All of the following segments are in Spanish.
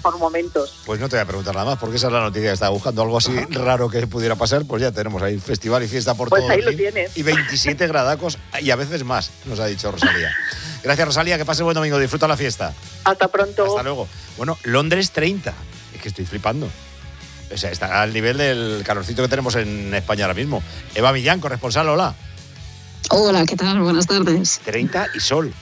por momentos. Pues no te voy a preguntar nada más, porque esa es la noticia que estaba buscando. Algo así raro que pudiera pasar, pues ya tenemos ahí festival y fiesta por pues todo. Pues ahí lo tienes. Y 27 gradacos y a veces más, nos ha dicho Rosalía. Gracias, Rosalía, que pase buen domingo, disfruta la fiesta. Hasta pronto. Hasta luego. Bueno, Londres 30, es que estoy flipando. O sea, está al nivel del calorcito que tenemos en España ahora mismo. Eva Millán, corresponsal, hola. Hola, ¿qué tal? Buenas tardes. 30 y sol.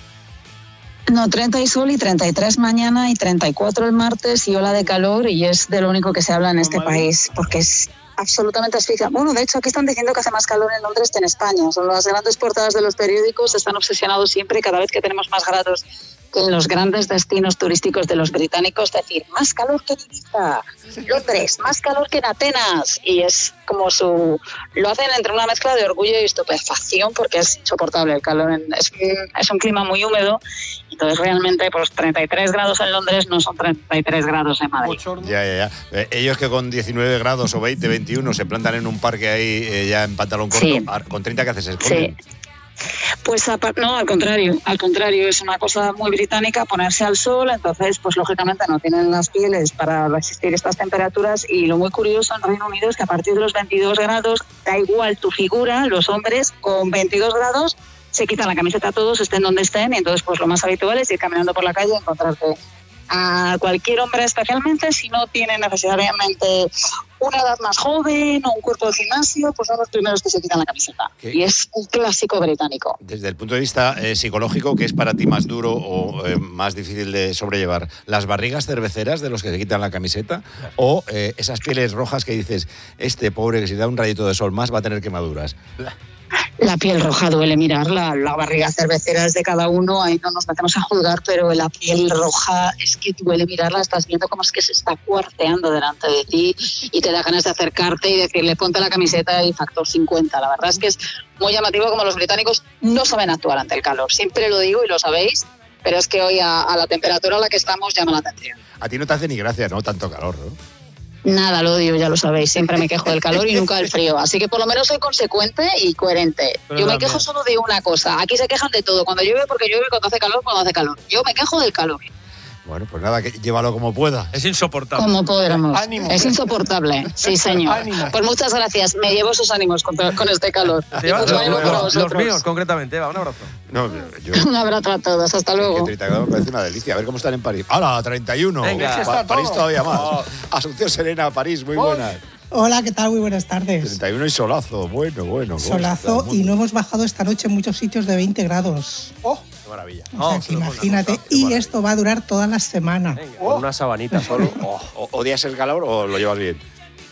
No, 30 y sol y 33 mañana y 34 el martes y ola de calor, y es de lo único que se habla en este país, porque es absolutamente asfixia. Bueno, de hecho, aquí están diciendo que hace más calor en Londres que en España. Son las grandes portadas de los periódicos, están obsesionados siempre, cada vez que tenemos más grados que en los grandes destinos turísticos de los británicos, decir, más calor que en Ibiza, Londres, más calor que en Atenas, y es como lo hacen entre una mezcla de orgullo y estupefacción, porque es insoportable el calor, es un clima muy húmedo, entonces realmente pues 33 grados en Londres no son 33 grados en Madrid. Ya. Ellos que con 19 grados o 20, 21 se plantan en un parque ahí ya en pantalón corto, sí. Con 30 ¿qué haces? ¿Se esconden? Sí. Pues no, al contrario, es una cosa muy británica ponerse al sol, entonces pues lógicamente no tienen las pieles para resistir estas temperaturas, y lo muy curioso en Reino Unido es que a partir de los 22 grados, da igual tu figura, los hombres con 22 grados se quitan la camiseta todos, estén donde estén, y entonces pues lo más habitual es ir caminando por la calle y encontrarte a cualquier hombre, especialmente si no tiene necesariamente una edad más joven o un cuerpo de gimnasio, pues son los primeros que se quitan la camiseta. ¿Qué? Y es un clásico británico. Desde el punto de vista psicológico, ¿qué es para ti más duro o más difícil de sobrellevar? ¿Las barrigas cerveceras de los que se quitan la camiseta o esas pieles rojas que dices, este pobre que si da un rayito de sol más va a tener quemaduras? La piel roja duele mirar, la barriga cervecera es de cada uno, ahí no nos metemos a juzgar, pero la piel roja es que duele mirarla, estás viendo cómo es que se está cuarteando delante de ti y te da ganas de acercarte y decirle ponte la camiseta y factor 50. La verdad es que es muy llamativo como los británicos no saben actuar ante el calor, siempre lo digo y lo sabéis, pero es que hoy a la temperatura a la que estamos llama la atención. A ti no te hace ni gracia, ¿no? Tanto calor, ¿no? Nada, lo odio, ya lo sabéis, siempre me quejo del calor y nunca del frío, así que por lo menos soy consecuente y coherente. Yo me quejo solo de una cosa, aquí se quejan de todo, cuando llueve porque llueve, cuando hace calor, yo me quejo del calor. Bueno, pues nada, que llévalo como pueda. Es insoportable. Como podamos. Ánimo. Es insoportable, sí señor. Ánimo. Pues muchas gracias, me llevo esos ánimos con este calor. Los míos, concretamente, Eva, un abrazo. No, Un abrazo a todos, hasta luego. Que 30 grados me parece una delicia. A ver cómo están en París. ¡Hala, 31! Venga, París todavía más. Asunción Serena, París, muy buenas. Hola, ¿qué tal? Muy buenas tardes. 31 y solazo, bueno. Solazo, y no hemos bajado esta noche en muchos sitios de 20 grados. ¡Oh! ¡Qué maravilla! O sea, que imagínate, y esto va a durar toda la semana. Venga, con una sabanita solo. ¿Odias el calor o lo llevas bien?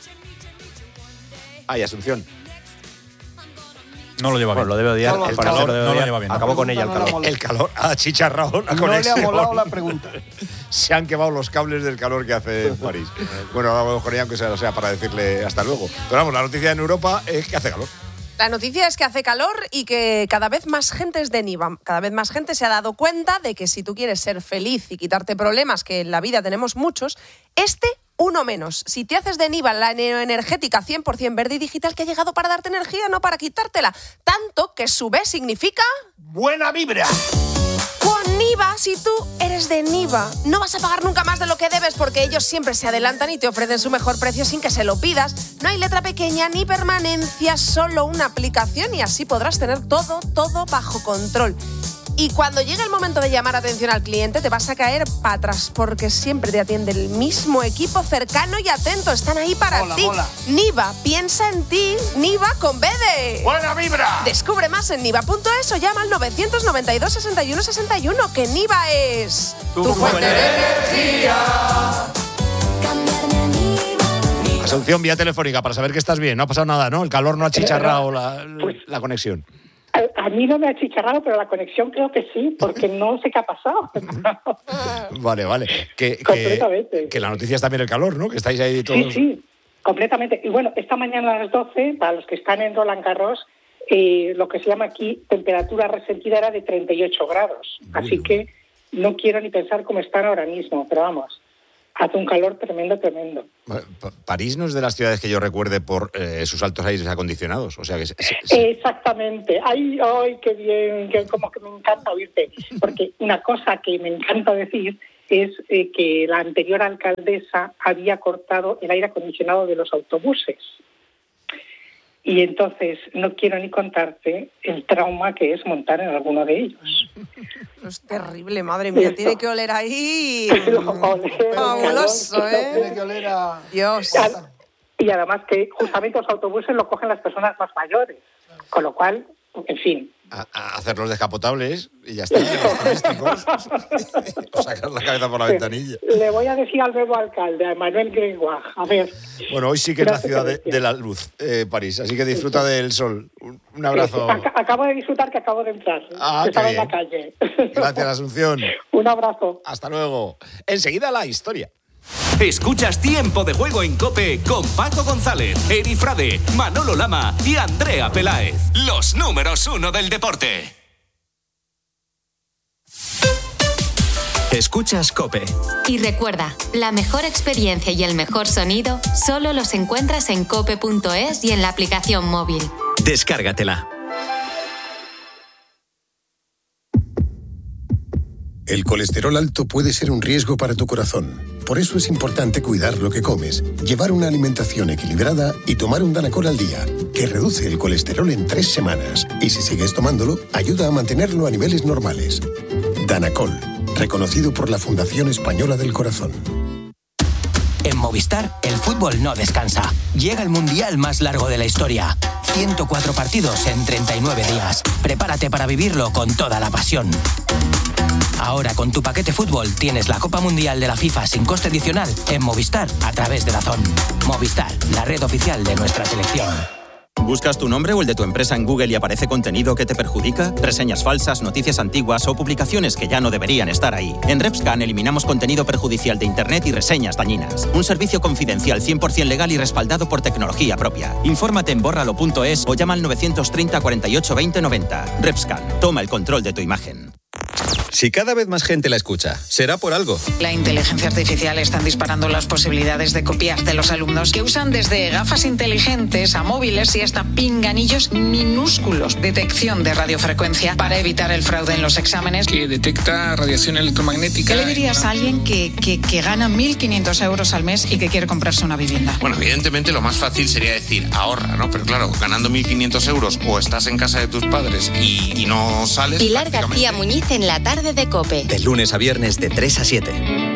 Ay, Asunción. No lo lleva bien. Bueno, lo debe odiar. El calor no lo lleva bien. Acabó con ella el calor. El calor ha chicharrado la conexión. No le ha molado la pregunta. Se han quemado los cables del calor que hace en París. Bueno, ahora vamos con ella, aunque sea para decirle hasta luego. Pero vamos, la noticia en Europa es que hace calor. La noticia es que hace calor y que cada vez más gente es de Niva. Cada vez más gente se ha dado cuenta de que si tú quieres ser feliz y quitarte problemas, que en la vida tenemos muchos, uno menos. Si te haces de Niva la neoenergética 100% verde y digital que ha llegado para darte energía, no para quitártela. Tanto que su B significa... ¡buena vibra! Con Niva, si tú eres de Niva, no vas a pagar nunca más de lo que debes porque ellos siempre se adelantan y te ofrecen su mejor precio sin que se lo pidas. No hay letra pequeña ni permanencia, solo una aplicación y así podrás tener todo bajo control. Y cuando llegue el momento de llamar atención al cliente, te vas a caer para atrás porque siempre te atiende el mismo equipo cercano y atento. Están ahí para ti. Mola. Niva, piensa en ti. Niva con B de... ¡buena vibra! Descubre más en niva.es o llama al 992 61 61, que Niva es... tu fuente de energía. Asunción, vía telefónica, para saber que estás bien. No ha pasado nada, ¿no? El calor no ha chicharrado la conexión. A mí no me ha chicharrado, pero la conexión creo que sí, porque no sé qué ha pasado. Vale. Completamente. Que la noticia es también el calor, ¿no? Que estáis ahí todos... Sí, completamente. Y bueno, esta mañana a las 12, para los que están en Roland Garros, lo que se llama aquí temperatura resentida era de 38 grados. Bueno. Así que no quiero ni pensar cómo están ahora mismo, pero vamos, hace un calor tremendo. París no es de las ciudades que yo recuerde por sus altos aires acondicionados, o sea que... Exactamente. ¡Ay, qué bien! Como que me encanta oírte. Porque una cosa que me encanta decir es que la anterior alcaldesa había cortado el aire acondicionado de los autobuses. Y entonces no quiero ni contarte el trauma que es montar en alguno de ellos. Es terrible, madre mía. Tiene que oler ahí. Fabuloso, ¿eh? Tiene que oler a... Dios. Y además que justamente los autobuses lo cogen las personas más mayores. Con lo cual, en fin. A hacerlos descapotables y ya está. O sacar la cabeza por la ventanilla. Le voy a decir al nuevo alcalde, a Emmanuel Grégoire, a ver. Bueno, hoy sí que es la ciudad de la luz, París, así que disfruta del sol. Un abrazo. Acabo de disfrutar que acabo de entrar. Estaba en la calle. Gracias, Asunción. Un abrazo. Hasta luego. Enseguida la historia. Escuchas Tiempo de Juego en COPE con Paco González, Eri Frade, Manolo Lama y Andrea Peláez. Los números 1 del deporte. Escuchas COPE. Y recuerda, la mejor experiencia y el mejor sonido solo los encuentras en cope.es y en la aplicación móvil. Descárgatela. El colesterol alto puede ser un riesgo para tu corazón. Por eso es importante cuidar lo que comes, llevar una alimentación equilibrada y tomar un Danacol al día, que reduce el colesterol en 3 semanas. Y si sigues tomándolo, ayuda a mantenerlo a niveles normales. Danacol, reconocido por la Fundación Española del Corazón. En Movistar, el fútbol no descansa. Llega el mundial más largo de la historia. 104 partidos en 39 días. Prepárate para vivirlo con toda la pasión. Ahora con tu paquete fútbol tienes la Copa Mundial de la FIFA sin coste adicional en Movistar a través de DAZN. Movistar, la red oficial de nuestra selección. ¿Buscas tu nombre o el de tu empresa en Google y aparece contenido que te perjudica? Reseñas falsas, noticias antiguas o publicaciones que ya no deberían estar ahí. En RepScan eliminamos contenido perjudicial de Internet y reseñas dañinas. Un servicio confidencial 100% legal y respaldado por tecnología propia. Infórmate en bórralo.es o llama al 930 48 20 90. RepScan, toma el control de tu imagen. Si cada vez más gente la escucha, será por algo. La inteligencia artificial está disparando las posibilidades de copiar de los alumnos, que usan desde gafas inteligentes a móviles y hasta pinganillos minúsculos. Detección de radiofrecuencia para evitar el fraude en los exámenes. Que detecta radiación electromagnética. ¿Qué le dirías a alguien que gana 1.500 euros al mes y que quiere comprarse una vivienda? Bueno, evidentemente lo más fácil sería decir ahorra, ¿no? Pero claro, ganando 1.500 euros o estás en casa de tus padres y no sales... Pilar García Muñiz en la tarde de COPE. De lunes a viernes de 3 a 7.